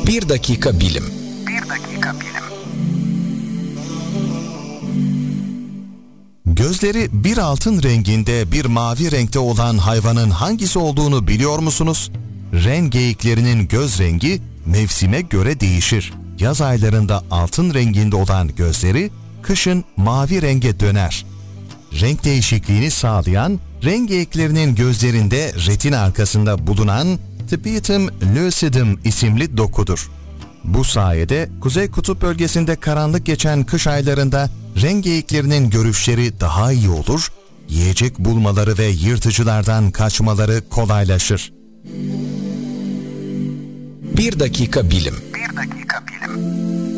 Bir dakika bilim. Gözleri bir altın renginde bir mavi renkte olan hayvanın hangisi olduğunu biliyor musunuz? Ren geyiklerinin göz rengi mevsime göre değişir. Yaz aylarında altın renginde olan gözleri kışın mavi renge döner. Renk değişikliğini sağlayan ren geyiklerinin gözlerinde retina arkasında bulunan tapetum lucidum isimli dokudur. Bu sayede Kuzey Kutup bölgesinde karanlık geçen kış aylarında ren geyiklerinin görüşleri daha iyi olur, yiyecek bulmaları ve yırtıcılardan kaçmaları kolaylaşır. Bir dakika bilim. Bir dakika bilim.